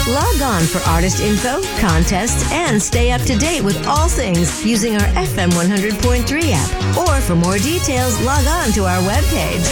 Log on for artist info, contests, and stay up to date with all things using our FM 100.3 app. Or for more details, log on to our webpage.